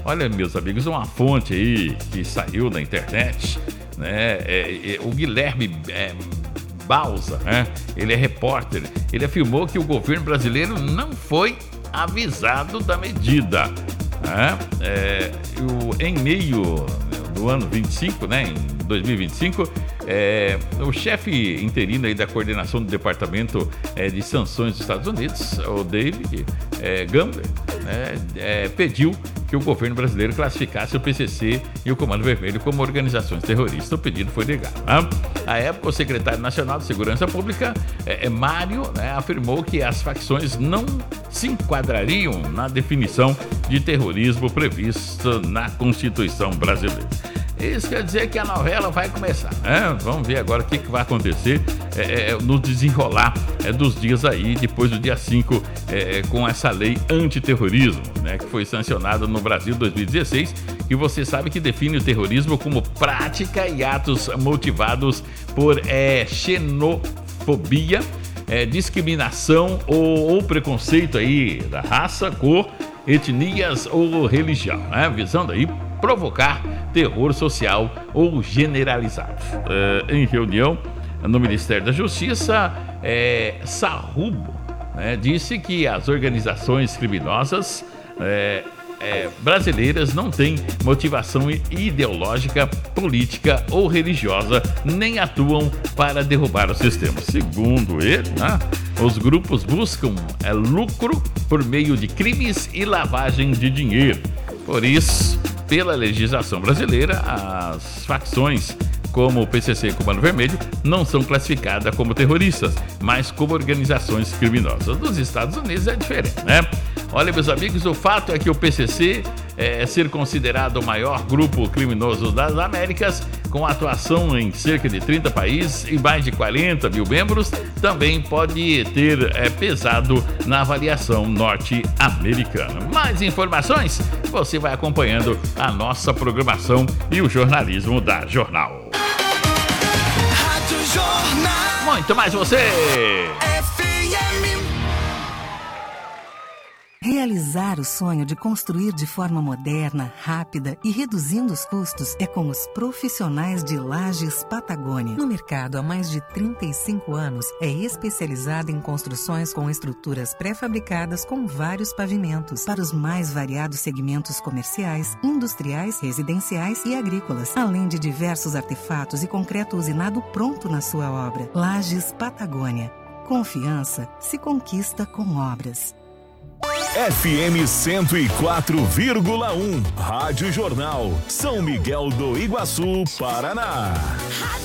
Olha, meus amigos, uma fonte aí que saiu na internet, né? O Guilherme Bausa, né? Ele é repórter. Ele afirmou que o governo brasileiro não foi avisado da medida, né? Em meio do ano 25, né? Em 2025, o chefe interino aí da coordenação do Departamento de Sanções dos Estados Unidos, o David Gambler, pediu que o governo brasileiro classificasse o PCC e o Comando Vermelho como organizações terroristas. O pedido foi negado, né? À época, o secretário nacional de Segurança Pública, Mário, afirmou que as facções não se enquadrariam na definição de terrorismo prevista na Constituição brasileira. Isso quer dizer que a novela vai começar, né? Vamos ver agora o que vai acontecer no desenrolar dos dias aí, depois do dia 5, com essa lei antiterrorismo, né? Que foi sancionada no Brasil em 2016, e você sabe que define o terrorismo como prática e atos motivados por xenofobia, discriminação ou preconceito aí da raça, cor, etnias ou religião, né? Visando aí provocar terror social ou generalizado. Em reunião no Ministério da Justiça, Sarrubo disse que as organizações criminosas brasileiras não têm motivação ideológica, política ou religiosa, nem atuam para derrubar o sistema. Segundo ele, os grupos buscam lucro por meio de crimes e lavagem de dinheiro. Por isso, pela legislação brasileira, as facções como o PCC e o Comando Vermelho não são classificadas como terroristas, mas como organizações criminosas. Nos Estados Unidos é diferente, né? Olha, meus amigos, o fato é que o PCC ser considerado o maior grupo criminoso das Américas, com atuação em cerca de 30 países e mais de 40 mil membros, também pode ter pesado na avaliação norte-americana. Mais informações, você vai acompanhando a nossa programação e o jornalismo da Jornal. Rádio Jornal. Muito mais você! Realizar o sonho de construir de forma moderna, rápida e reduzindo os custos é com os profissionais de Lajes Patagônia. No mercado há mais de 35 anos, é especializada em construções com estruturas pré-fabricadas com vários pavimentos para os mais variados segmentos comerciais, industriais, residenciais e agrícolas, além de diversos artefatos e concreto usinado pronto na sua obra. Lajes Patagônia. Confiança se conquista com obras. FM 104,1 Rádio Jornal, São Miguel do Iguaçu, Paraná.